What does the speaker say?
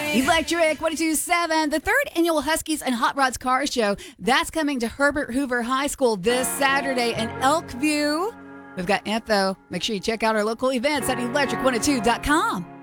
Electric 127, the third annual Huskies and Hot Rods Car Show. That's coming to Herbert Hoover High School this Saturday in Elkview. We've got info. Make sure you check out our local events at electric102.com.